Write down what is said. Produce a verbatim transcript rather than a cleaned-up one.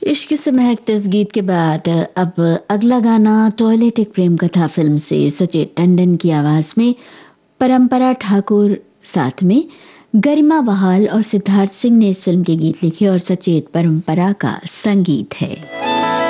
इश्क से महकते इस गीत के बाद अब अगला गाना टॉयलेट एक प्रेम कथा फिल्म से सचेत टंडन की आवाज में परंपरा ठाकुर साथ में गरिमा बहाल और सिद्धार्थ सिंह ने इस फिल्म के गीत लिखे और सचेत परंपरा का संगीत है।